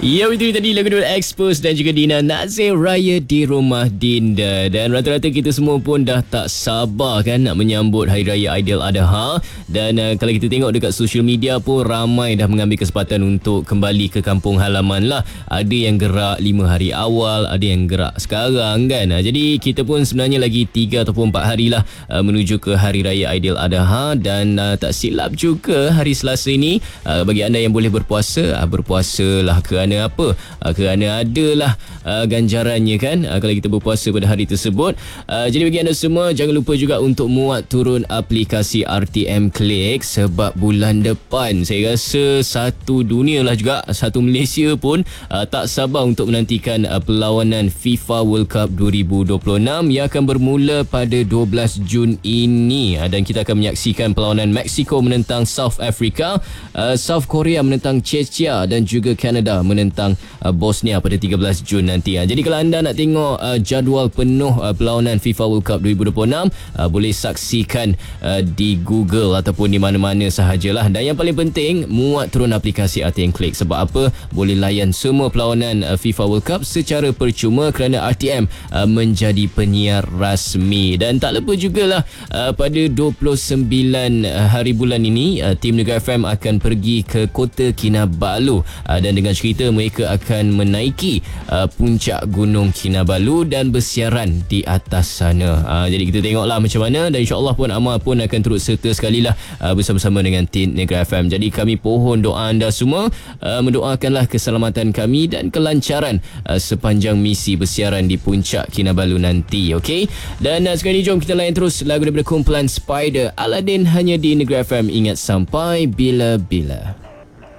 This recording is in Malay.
Ya, itu tadi lagu Dua Expose dan juga Dina Nazir, Raya di Rumah Dinda. Dan rata-rata kita semua pun dah tak sabar kan nak menyambut Hari Raya Aidiladha. Dan kalau kita tengok dekat social media pun ramai dah mengambil kesempatan untuk kembali ke kampung halaman lah. Ada yang gerak 5 hari awal, ada yang gerak sekarang kan. Jadi kita pun sebenarnya lagi 3 ataupun 4 hari lah menuju ke Hari Raya Aidiladha. Dan tak silap juga hari Selasa ini bagi anda yang boleh berpuasa, berpuasalah kerana apa? Kerana adalah ganjarannya kan kalau kita berpuasa pada hari tersebut. Jadi bagi anda semua, jangan lupa juga untuk muat turun aplikasi RTM Click, sebab bulan depan saya rasa satu dunia lah juga, satu Malaysia pun tak sabar untuk menantikan perlawanan FIFA World Cup 2026 yang akan bermula pada 12 Jun ini. Dan kita akan menyaksikan perlawanan Mexico menentang South Africa, South Korea menentang Czechia dan juga Canada menentang Bosnia pada 13 Jun nanti. Jadi kalau anda nak tengok jadual penuh perlawanan FIFA World Cup 2026, boleh saksikan di Google ataupun di mana-mana sahajalah. Dan yang paling penting, muat turun aplikasi RTM Click. Sebab apa? Boleh layan semua perlawanan FIFA World Cup secara percuma kerana RTM menjadi penyiar rasmi. Dan tak lupa jugalah pada 29 hari bulan ini tim Negara FM akan pergi ke Kota Kinabalu dan dengan cerita mereka akan menaiki puncak Gunung Kinabalu dan bersiaran di atas sana. Jadi kita tengoklah macam mana, dan insyaAllah pun Amal pun akan turut serta sekali lah bersama-sama dengan tim Negara FM. Jadi kami pohon doa anda semua, mendoakanlah keselamatan kami dan kelancaran sepanjang misi bersiaran di puncak Kinabalu nanti. Okey, dan sekarang ni jom kita layan terus lagu daripada kumpulan Spider, Aladdin, hanya di Negara FM. Ingat sampai bila-bila.